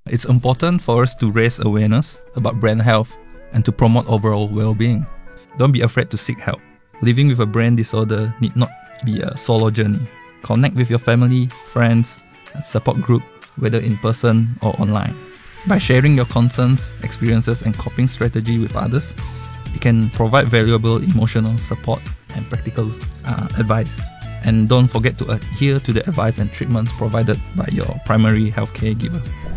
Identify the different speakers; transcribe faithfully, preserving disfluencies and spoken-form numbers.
Speaker 1: It's important for us to raise awareness about brain health and to promote overall well-being. Don't be afraid to seek help. Living with a brain disorder need not be a solo journey. Connect with your family, friends, and support group, whether in person or online. By sharing your concerns, experiences, and coping strategy with others, it can provide valuable emotional support and practical uh, advice. And don't forget to adhere to the advice and treatments provided by your primary healthcare giver.